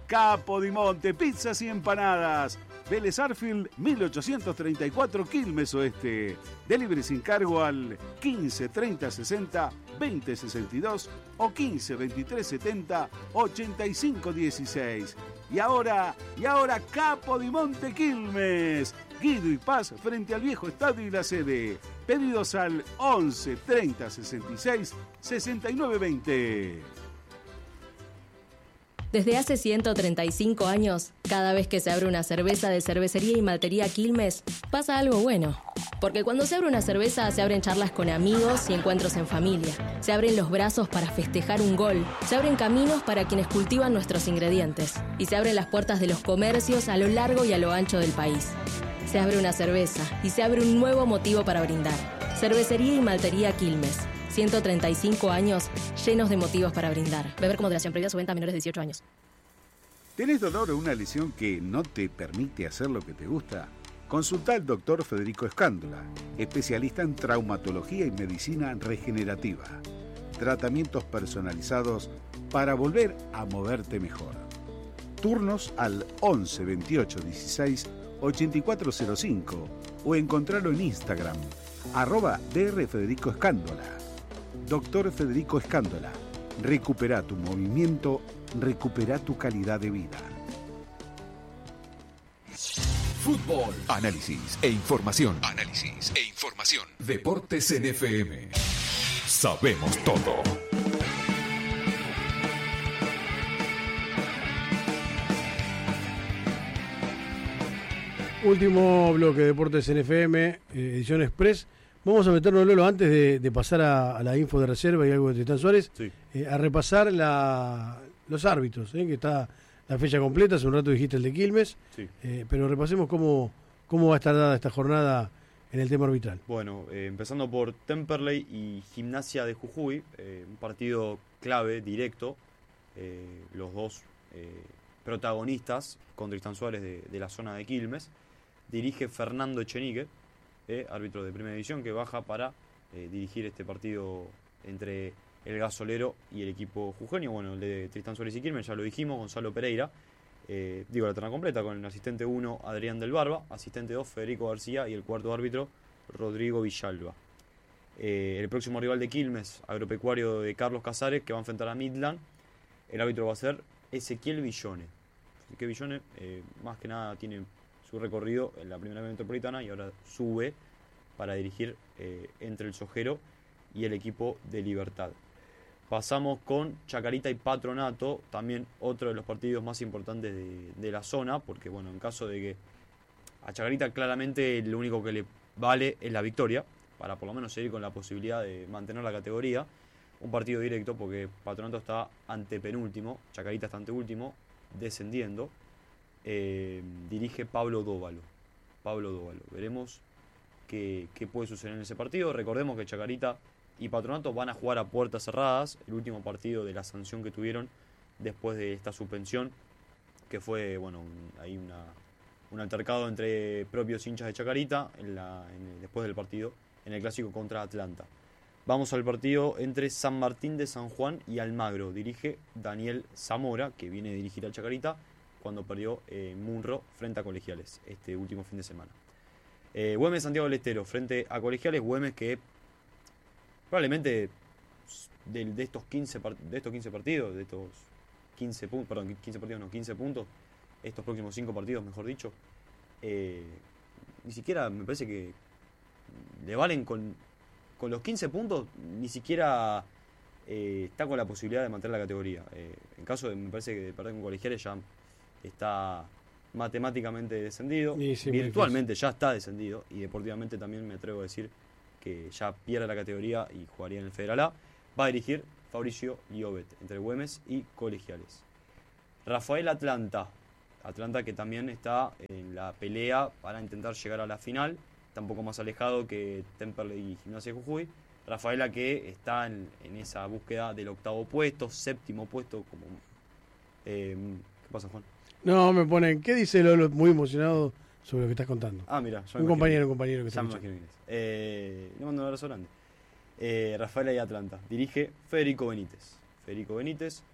Capo di Monte, pizzas y empanadas. Vélez Arfield, 1834, Quilmes Oeste. Delivery sin cargo al 15 30 60 20 62 o 15 23 70 85 16. Y ahora Capo di Monte Quilmes. Guido y Paz frente al viejo estadio y la sede. Pedidos al 11 30 66 69 20. Desde hace 135 años, cada vez que se abre una cerveza de Cervecería y Maltería Quilmes, pasa algo bueno. Porque cuando se abre una cerveza, se abren charlas con amigos y encuentros en familia. Se abren los brazos para festejar un gol. Se abren caminos para quienes cultivan nuestros ingredientes. Y se abren las puertas de los comercios a lo largo y a lo ancho del país. Se abre una cerveza y se abre un nuevo motivo para brindar. Cervecería y Maltería Quilmes. 135 años llenos de motivos para brindar. Beber con moderación, prohibida su venta a menores de 18 años. ¿Tenés dolor o una lesión que no te permite hacer lo que te gusta? Consulta al doctor Federico Escándola, especialista en traumatología y medicina regenerativa. Tratamientos personalizados para volver a moverte mejor. Turnos al 11 28 16 8405 o encontrarlo en Instagram, @Dr. Federico Escándola. Doctor Federico Escándola. Recupera tu movimiento, recupera tu calidad de vida. Fútbol, análisis e información. Deportes en FM. Sabemos todo. Último bloque de Deportes en FM, edición Express. Vamos a meternos, Lolo, antes de pasar a la info de reserva y algo de Tristán Suárez, Sí. A repasar los árbitros, que está la fecha completa. Hace un rato dijiste el de Quilmes, Sí. pero repasemos cómo va a estar dada esta jornada en el tema arbitral. Bueno, empezando por Temperley y Gimnasia de Jujuy, un partido clave, directo, los dos protagonistas con Tristán Suárez de la zona de Quilmes. Dirige Fernando Echenique, árbitro de primera división, que baja para dirigir este partido entre el Gasolero y el equipo jujeño. Bueno, el de Tristán Suárez y Quilmes, ya lo dijimos, Gonzalo Pereira. La terna completa con el asistente 1, Adrián del Barba, asistente 2, Federico García, y el cuarto árbitro, Rodrigo Villalba. El próximo rival de Quilmes, Agropecuario de Carlos Casares, que va a enfrentar a Midland. El árbitro va a ser Ezequiel Villone. Ezequiel Villone, más que nada, tiene su recorrido en la primera metropolitana y ahora sube para dirigir entre el Sojero y el equipo de Libertad. Pasamos con Chacarita y Patronato, también otro de los partidos más importantes de la zona, porque bueno, en caso de que a Chacarita claramente lo único que le vale es la victoria, para por lo menos seguir con la posibilidad de mantener la categoría. Un partido directo porque Patronato está antepenúltimo, Chacarita está anteúltimo, descendiendo. Dirige Pablo Dóvalo. Veremos qué puede suceder en ese partido. Recordemos que Chacarita y Patronato van a jugar a puertas cerradas, el último partido de la sanción que tuvieron después de esta suspensión, que fue un altercado entre propios hinchas de Chacarita después del partido en el clásico contra Atlanta. Vamos al partido entre San Martín de San Juan y Almagro. Dirige Daniel Zamora, que viene a dirigir al Chacarita cuando perdió Munro frente a Colegiales este último fin de semana. Güemes Santiago del Estero frente a Colegiales. Güemes que probablemente de estos 15 partidos, de estos 15 puntos, perdón, 15 partidos no, 15 puntos, estos próximos 5 partidos, mejor dicho, ni siquiera me parece que le valen con los 15 puntos, ni siquiera está con la posibilidad de mantener la categoría. En caso de, me parece que de perder con Colegiales ya está matemáticamente descendido, sí, virtualmente ya está descendido, y deportivamente también me atrevo a decir que ya pierde la categoría y jugaría en el Federal A. Va a dirigir Fabricio Llobet entre Güemes y Colegiales. Rafael Atlanta que también está en la pelea para intentar llegar a la final, está un poco más alejado que Temperley y Gimnasia de Jujuy. Rafaela que está en esa búsqueda del octavo puesto, séptimo puesto, como ¿qué pasa, Juan? No, me ponen, ¿qué dice Lolo? Muy emocionado sobre lo que estás contando. Ah, mira, un compañero que está escuchando. Le mando un abrazo grande. Rafaela y Atlanta. Dirige Federico Benítez.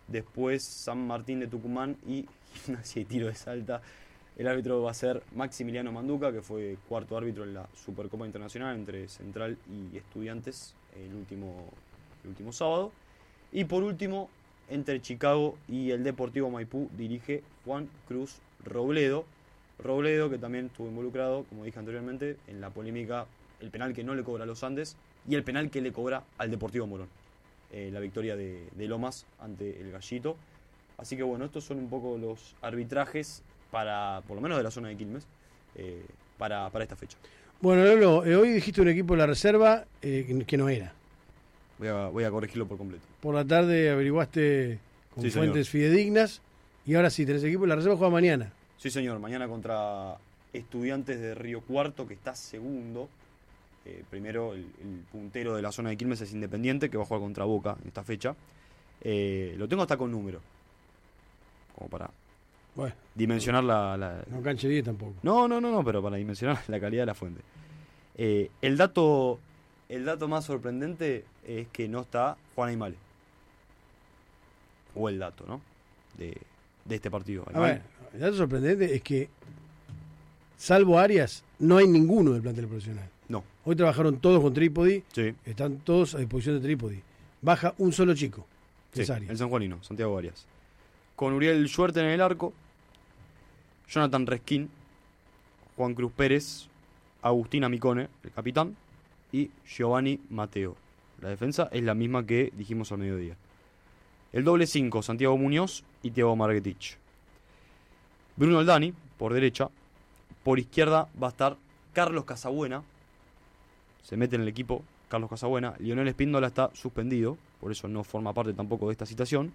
Después San Martín de Tucumán y Gimnasia y Tiro de Salta. El árbitro va a ser Maximiliano Manduca, que fue cuarto árbitro en la Supercopa Internacional entre Central y Estudiantes el último sábado. Y por último, entre Chicago y el Deportivo Maipú, dirige Juan Cruz Robledo. Robledo, que también estuvo involucrado, como dije anteriormente, en la polémica, el penal que no le cobra a los Andes y el penal que le cobra al Deportivo Morón. La victoria de Lomas ante el Gallito. Así que bueno, estos son un poco los arbitrajes para, por lo menos de la zona de Quilmes, para esta fecha. Bueno, Lolo, hoy dijiste un equipo de la reserva que no era. Voy a corregirlo por completo. Por la tarde averiguaste con Sí, fuentes fidedignas y ahora sí, tenés equipo de la reserva, juega mañana. Sí, señor, mañana contra Estudiantes de Río Cuarto, que está segundo. Primero, el puntero de la zona de Quilmes es Independiente, que va a jugar contra Boca en esta fecha. Lo tengo hasta con número, como para Bueno, dimensionar la... no canche 10 tampoco. No, pero para dimensionar la calidad de la fuente. El dato más sorprendente es que no está Juan Aymale. O el dato, ¿no? De este partido. A ver, el dato sorprendente es que, salvo Arias, no hay ninguno del plantel profesional. No. Hoy trabajaron todos con Trípodi, Sí. están todos a disposición de Trípodi. Baja un solo chico, que Sí, es Arias. el sanjuanino, Santiago Arias. Con Uriel Schwerter en el arco, Jonathan Resquín, Juan Cruz Pérez, Agustín Amicone, el capitán, y Giovanni Mateo. La defensa es la misma que dijimos al mediodía. El doble 5, Santiago Muñoz y Thiago Margetich. Bruno Aldani, por derecha. Por izquierda va a estar Carlos Casabuena. Se mete en el equipo Carlos Casabuena. Lionel Espíndola está suspendido, por eso no forma parte tampoco de esta citación.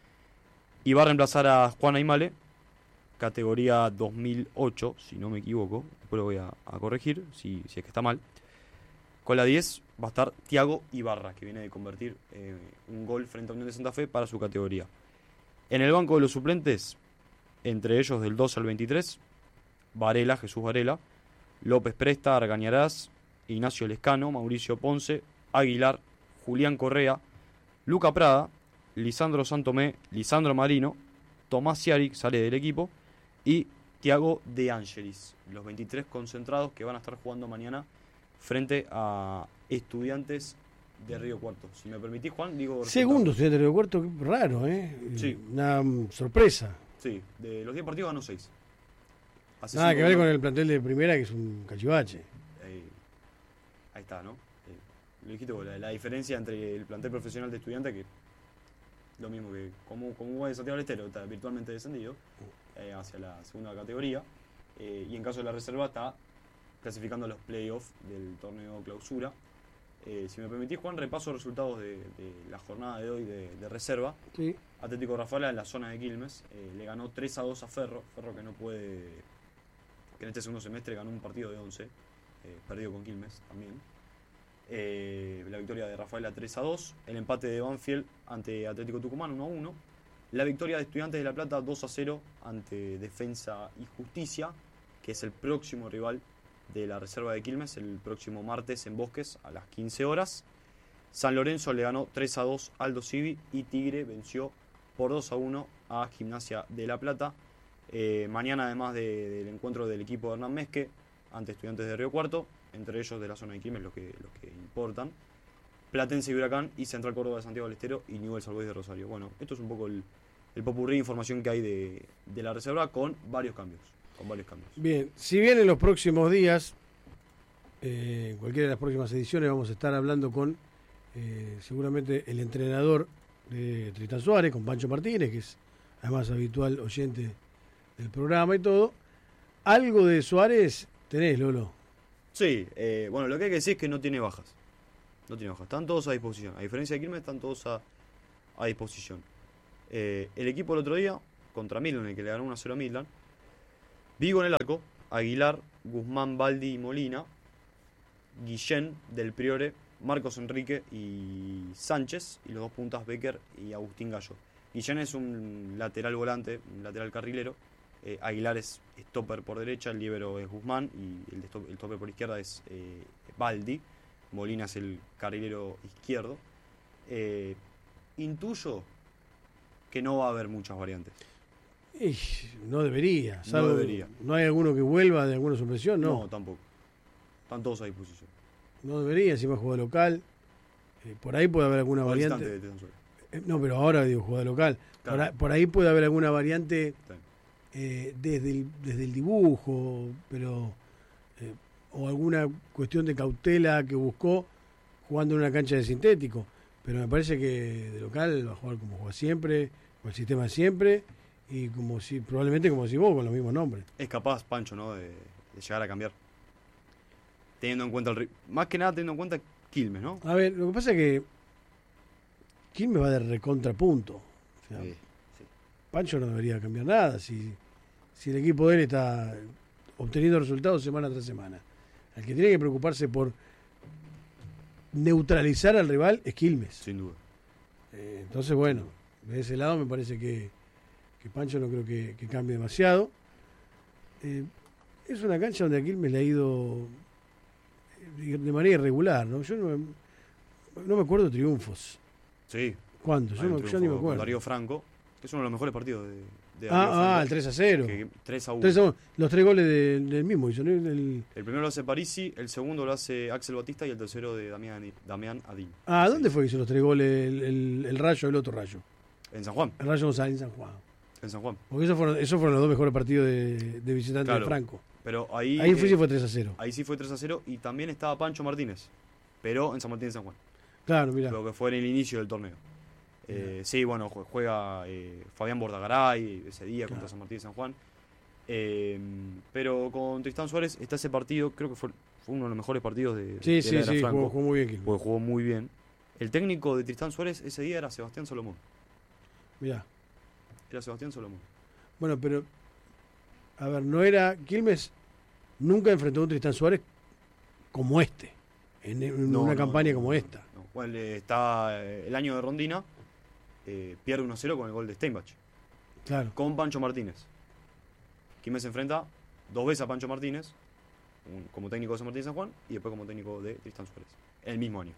Y va a reemplazar a Juan Aymale, categoría 2008, si no me equivoco. Después lo voy a corregir, si es que está mal. Con la 10 va a estar Thiago Ibarra, que viene de convertir un gol frente a Unión de Santa Fe para su categoría. En el banco de los suplentes, entre ellos del 2 al 23, Varela, Jesús Varela, López Presta, Argañarás, Ignacio Lescano, Mauricio Ponce, Aguilar, Julián Correa, Luca Prada, Lisandro Santomé, Lisandro Marino, Tomás Ciaric sale del equipo y Thiago De Angelis, los 23 concentrados que van a estar jugando mañana frente a Estudiantes de Río Cuarto. Si me permitís, Juan, digo... Segundo estudiante de Río Cuarto, qué raro, ¿eh? Sí. Una sorpresa. Sí, de los 10 partidos ganó 6. Nada que ver con el plantel de primera, que es un cachivache. Ahí está, ¿no? Lo dijiste vos, la diferencia entre el plantel profesional de Estudiantes, que lo mismo que como de Santiago del Estero, está virtualmente descendido hacia la segunda categoría, y en caso de la reserva está clasificando a los playoffs del torneo clausura. Si me permitís, Juan, repaso resultados de la jornada de hoy de reserva. Sí. Atlético Rafaela en la zona de Quilmes le ganó 3-2 a Ferro que no puede, que en este segundo semestre ganó un partido de 11, perdido con Quilmes también. La victoria de Rafaela 3-2, el empate de Banfield ante Atlético Tucumán 1-1, la victoria de Estudiantes de La Plata 2-0 ante Defensa y Justicia, que es el próximo rival de la reserva de Quilmes, el próximo martes en Bosques a las 15 horas. San Lorenzo le ganó 3-2 a Aldo Civi y Tigre venció por 2-1 a Gimnasia de La Plata. Mañana, además del encuentro del equipo de Hernán Mesque ante Estudiantes de Río Cuarto, entre ellos de la zona de Quilmes, los que importan, Platense y Huracán, y Central Córdoba de Santiago del Estero y Newell's Old Boys de Rosario. Bueno, esto es un poco el popurrí de información que hay de la reserva con varios cambios. Bien, si bien en los próximos días, en cualquiera de las próximas ediciones, vamos a estar hablando con seguramente el entrenador de Tristán Suárez, con Pancho Martínez, que es además habitual oyente del programa y todo. Algo de Suárez tenés, Lolo. Sí, bueno, lo que hay que decir es que no tiene bajas. Están todos a disposición. A diferencia de Quilmes, están todos a disposición. El equipo el otro día, contra Midland, el que le ganó 1-0 a Midland, Vigo en el arco, Aguilar, Guzmán, Baldi y Molina, Guillén, Del Priore, Marcos Enrique y Sánchez, y los dos puntas Becker y Agustín Gallo. Guillén es un lateral volante, un lateral carrilero. Aguilar es stopper por derecha, el líbero es Guzmán y el stopper por izquierda es Baldi. Molina es el carrilero izquierdo. Intuyo que no va a haber muchas variantes. Y no debería. No debería. ¿No hay alguno que vuelva de alguna supresión? No, Tampoco. Están todos a disposición. no debería, encima juega local. Por ahí puede haber alguna Por variante. instante de Trizan Suárez. No, pero ahora digo juega local. Claro. Por ahí puede haber alguna variante Sí. desde el dibujo, pero o alguna cuestión de cautela que buscó jugando en una cancha de sintético. Pero me parece que de local va a jugar como juega siempre, con el sistema de siempre, y probablemente como si vos, con los mismos nombres. Es capaz, Pancho, ¿no? De llegar a cambiar. Teniendo en cuenta más que nada teniendo en cuenta Quilmes, ¿no? A ver, lo que pasa es que Quilmes va de recontrapunto. O sea, Sí. Pancho no debería cambiar nada si el equipo de él está obteniendo resultados semana tras semana. El que tiene que preocuparse por neutralizar al rival es Quilmes. Sin duda. Entonces, bueno, de ese lado me parece que Pancho no creo que cambie demasiado. Es una cancha donde a Quilmes le ha ido de manera irregular, ¿no? Yo no me acuerdo de triunfos. Sí. ¿Cuándo? Hay un Yo triunfo ni me con acuerdo. Darío Franco, que es uno de los mejores partidos de Darío Franco. El 3-0. 3-1. 3-1. Los 3 goles del mismo hizo, ¿no? El primero lo hace Parisi, el segundo lo hace Axel Batista y el tercero de Damián Adín. ¿Dónde fue que hizo los 3 goles el Rayo y el otro Rayo? En San Juan. El Rayo González en San Juan. En San Juan. Porque esos fueron los 2 mejores partidos de visitante Claro. de Franco. Pero ahí Sí fue 3-0. Ahí sí fue 3-0 y también estaba Pancho Martínez, pero en San Martín de San Juan. Claro, mira. Lo que fue en el inicio del torneo. Sí, bueno, juega Fabián Bordagaray ese día contra San Martín de San Juan. Pero con Tristán Suárez está ese partido, creo que fue uno de los mejores partidos de la era Franco. Jugó muy bien Quilmes. Porque jugó muy bien. El técnico de Tristán Suárez ese día era Sebastián Solomón. Mirá. Era Sebastián Solomón. Bueno, pero a ver, no era Quilmes nunca enfrentó a un Tristán Suárez como este, en una campaña como esta. No. Bueno, está el año de Rondina, pierde 1-0 con el gol de Steinbach. Claro. Con Pancho Martínez. Quilmes se enfrenta 2 veces a Pancho Martínez, como técnico de San Martín de San Juan, y después como técnico de Tristán Suárez, en el mismo año.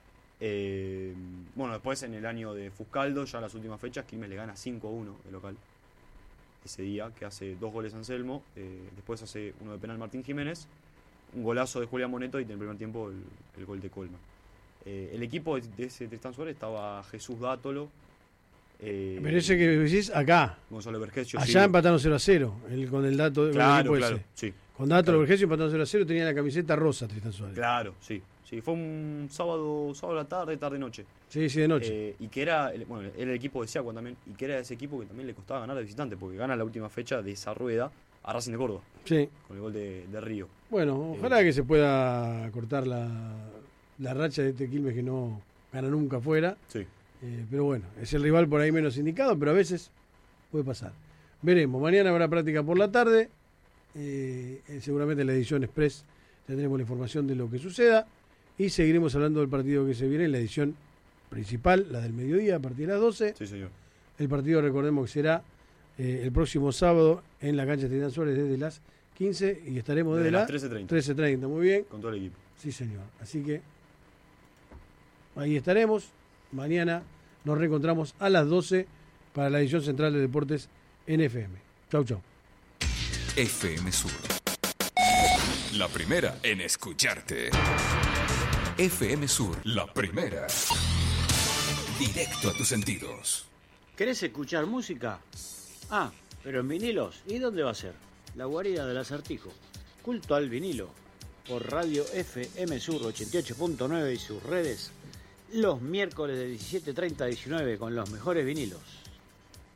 Bueno, después en el año de Fuscaldo, ya en las últimas fechas, Quilmes le gana 5-1 de local. Ese día, que hace 2 goles Anselmo, después hace uno de penal Martín Jiménez, un golazo de Julián Moneto y en el primer tiempo el gol de Colman. El equipo de ese Tristán Suárez estaba Jesús Dátolo. Pero ese que decís acá. Gonzalo Vergesio. Allá empataron 0-0 con el dato Claro, con el claro, equipo ese. sí. Con Dátolo Claro. Vergesio empataron 0-0, tenía la camiseta rosa Tristán Suárez. Claro, sí. Sí, fue un sábado a la tarde-noche. Sí, de noche. Y que era el equipo de Siagua también, y que era ese equipo que también le costaba ganar de visitante, porque gana la última fecha de esa rueda a Racing de Córdoba, Sí. con el gol de Río. Bueno, ojalá que se pueda cortar la racha de este Quilmes que no gana nunca afuera. Sí. Pero bueno, es el rival por ahí menos indicado, pero a veces puede pasar. Veremos, mañana habrá práctica por la tarde. Seguramente en la edición Express tendremos la información de lo que suceda y seguiremos hablando del partido que se viene en la edición principal, la del mediodía, a partir de las 12. Sí, señor. El partido, recordemos que será el próximo sábado en la cancha de Tristán Suárez desde las 15 y estaremos desde las 13:30. 13:30. Muy bien. Con todo el equipo. Sí, señor. Así que ahí estaremos. Mañana nos reencontramos a las 12 para la edición central de Deportes en FM. Chau, chau. FM Sur. La primera en escucharte. FM Sur, la primera. Directo a tus sentidos. ¿Querés escuchar música? Pero en vinilos. ¿Y dónde va a ser? La guarida del Acertijo. Culto al vinilo. Por Radio FM Sur 88.9 y sus redes. Los miércoles de 17:30 a 19 con los mejores vinilos.